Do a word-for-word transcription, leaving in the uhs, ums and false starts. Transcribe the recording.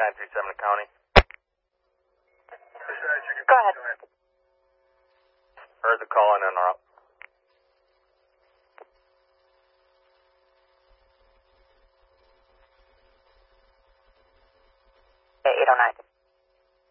nine three seven County. Go ahead. Heard the call and interrupt. eight oh nine.